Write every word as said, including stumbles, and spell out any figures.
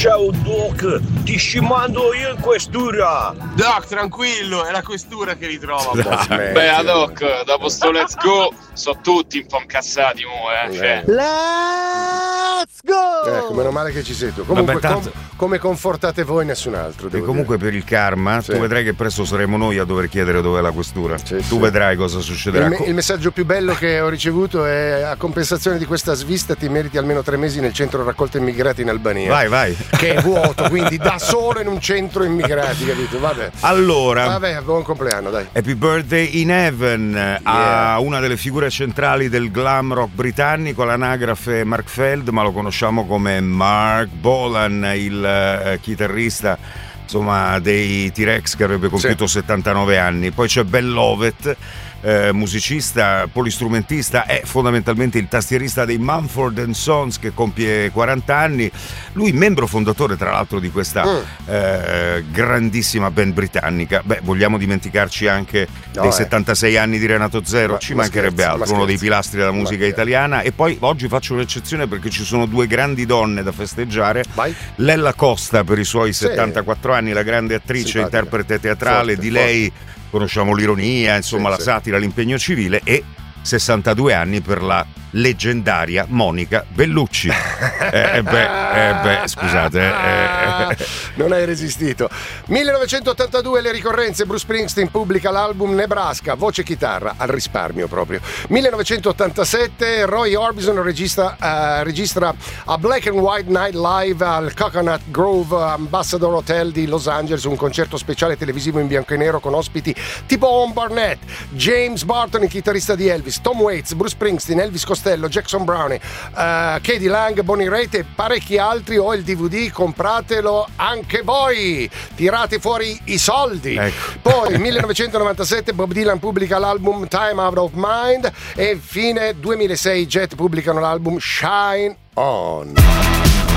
Ciao Doc, ti scimando io in questura. Doc, tranquillo, è la questura che ritrova. Beh, a Doc, dopo sto let's go, so tutti un po' incazzati mo, eh. Cioè. Let's go! Ecco, meno male che ci sei tu. Comunque, Vabbè, tanto... com- come confortate voi, nessun altro. E comunque dire. per il karma, sì. Tu vedrai che presto saremo noi a dover chiedere dov'è la questura. Sì, tu sì. vedrai cosa succederà. Il, me- il messaggio più bello che ho ricevuto è: a compensazione di questa svista ti meriti almeno tre mesi nel centro raccolta immigrati in Albania. Vai, vai. Che è vuoto, quindi da solo in un centro immigrati, capito? Vabbè. Allora, vabbè, buon compleanno, dai. Happy Birthday in Heaven yeah. a una delle figure centrali del glam rock britannico, l'anagrafe Mark Feld, ma lo conosciamo come Mark Bolan, il uh, chitarrista insomma dei T-Rex, che avrebbe compiuto sì. settantanove anni. Poi c'è Ben Lovett, eh, musicista, polistrumentista, è fondamentalmente il tastierista dei Mumford and Sons, che compie quaranta anni. Lui membro fondatore tra l'altro di questa mm. eh, grandissima band britannica. Beh, vogliamo dimenticarci anche no, dei eh. settantasei anni di Renato Zero, ma, ci mancherebbe scherzi, altro, uno dei pilastri della musica italiana. E poi oggi faccio un'eccezione perché ci sono due grandi donne da festeggiare. Vai. Lella Costa per i suoi sì. settantaquattro anni, la grande attrice, simpatica, interprete teatrale, forte, di lei forte. Conosciamo l'ironia, insomma sì, la satira, sì. l'impegno civile, e sessantadue anni per la leggendaria Monica Bellucci. eh, beh, eh, beh, scusate. Eh. Non hai resistito. millenovecentottantadue, le ricorrenze, Bruce Springsteen pubblica l'album Nebraska, voce chitarra, al risparmio proprio. millenovecentottantasette, Roy Orbison registra, uh, registra a Black and White Night Live al Coconut Grove Ambassador Hotel di Los Angeles, un concerto speciale televisivo in bianco e nero con ospiti T-Bone Barnett, James Barton, il chitarrista di Elvis, Tom Waits, Bruce Springsteen, Elvis Costello, Jackson Browne, uh, Katie Lang, Bonnie Raitt e parecchi altri. Ho il D V D, compratelo anche voi, tirate fuori i soldi. Ecco. Poi millenovecentonovantasette Bob Dylan pubblica l'album Time Out of Mind e infine duemilasei Jet pubblicano l'album Shine On.